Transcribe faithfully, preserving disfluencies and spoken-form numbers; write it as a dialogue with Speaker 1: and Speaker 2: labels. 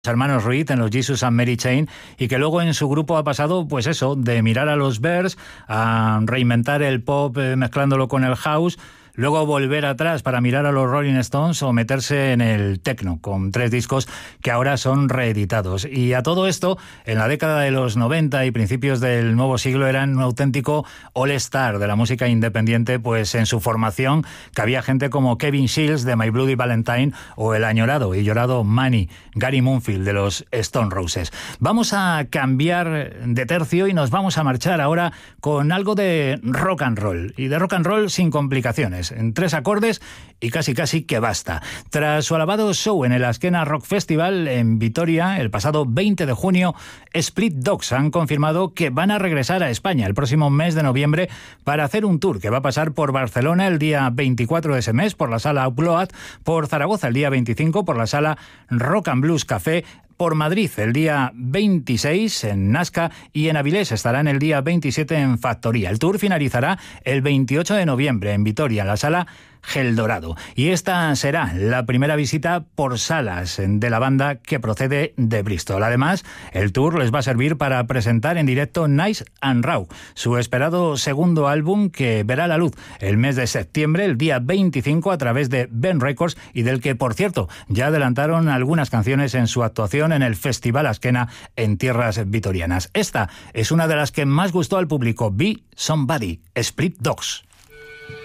Speaker 1: hermanos Reed en los Jesus and Mary Chain, y que luego en su grupo ha pasado, pues eso, de mirar a los Bears, a reinventar el pop eh, mezclándolo con el house, luego volver atrás para mirar a los Rolling Stones o meterse en el techno, con tres discos que ahora son reeditados. Y a todo esto, en la década de los noventa y principios del nuevo siglo, eran un auténtico all-star de la música independiente, pues en su formación cabía gente como Kevin Shields de My Bloody Valentine o el añorado y llorado Manny, Gary Moonfield de los Stone Roses. Vamos a cambiar de tercio y nos vamos a marchar ahora con algo de rock and roll, y de rock and roll sin complicaciones, en tres acordes y casi casi que basta. Tras su alabado show en el Askena Rock Festival en Vitoria el pasado veinte de junio, Split Dogs han confirmado que van a regresar a España el próximo mes de noviembre para hacer un tour que va a pasar por Barcelona el día veinticuatro de ese mes por la sala Upload, por Zaragoza el día veinticinco por la sala Rock and Blues Café, por Madrid el día veintiséis en Nazca y en Avilés estarán el día veintisiete en Factoría. El tour finalizará el veintiocho de noviembre en Vitoria, en la sala Gel Dorado. Y esta será la primera visita por salas de la banda que procede de Bristol. Además, el tour les va a servir para presentar en directo Nice and Raw, su esperado segundo álbum que verá la luz el mes de septiembre, el día veinticinco, a través de Ben Records, y del que, por cierto, ya adelantaron algunas canciones en su actuación en el Festival Askena en tierras vitorianas. Esta es una de las que más gustó al público, Be Somebody, Split Dogs.